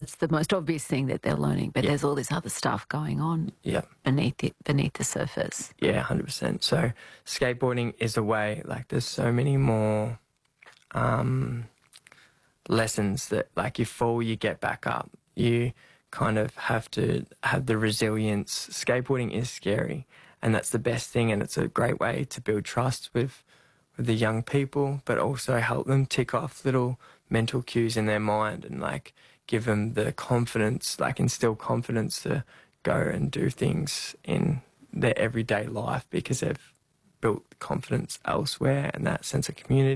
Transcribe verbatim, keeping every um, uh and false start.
It's the most obvious thing that they're learning, but yeah. there's all this other stuff going on yeah. beneath it, beneath the surface. Yeah, one hundred percent. So skateboarding is a way, like there's so many more um, lessons that, like, you fall, you get back up. You kind of have to have the resilience. Skateboarding is scary, and that's the best thing, and it's a great way to build trust with, with the young people, but also help them tick off little mental cues in their mind and, like, give them the confidence, like instill confidence to go and do things in their everyday life because they've built confidence elsewhere and that sense of community.